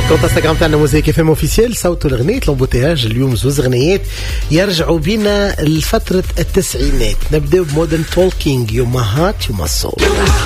كونت انستغرام تاعنا موزيك اف ام اوفيسيال. صوتوا الغنية لومبوتياج. اليوم زوز غنيات يرجعوا بينا لفترة التسعينات. نبداو بمودرن توكينج يو ما هات يو ما سول.